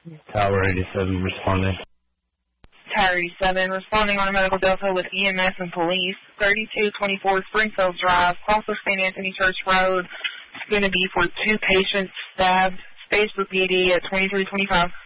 Tower 87 responding. Tower 87 responding on a medical delta with EMS and police. 3224 Springfield Drive, cross of St. Anthony Church Road. It's going to be for 2 patients stabbed. Stage for PD at 2325.